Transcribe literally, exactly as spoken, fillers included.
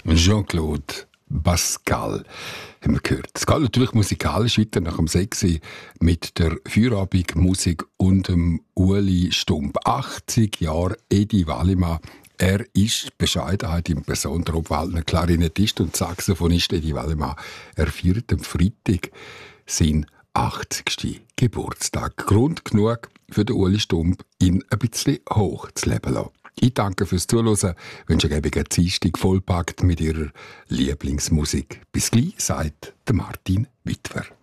Jean-Claude Pascal haben wir gehört. Es geht natürlich musikalisch weiter nach dem sechs mit der Feierabendmusik und dem Ueli Stump. achtzig Jahre Edi Wallimann. Er ist Bescheidenheit in Person, der Obwaldner Klarinettist und Saxophonist Edi Wallimann. Er feiert am Freitag seinen achtzigsten Geburtstag. Grund genug für den Ueli Stump, ihn ein bisschen hoch zu leben lassen. Ich danke fürs Zuhören, wünsche euch einen Dienstag vollpackt mit ihrer Lieblingsmusik. Bis gleich, sagt der Martin Witwer.